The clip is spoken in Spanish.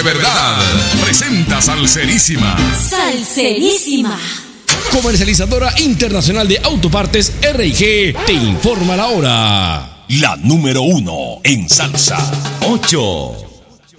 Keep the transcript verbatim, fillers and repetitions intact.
de verdad. Presenta Salserísima. Salserísima. Comercializadora Internacional de Autopartes R y G te informa la hora. La número uno en salsa. ocho.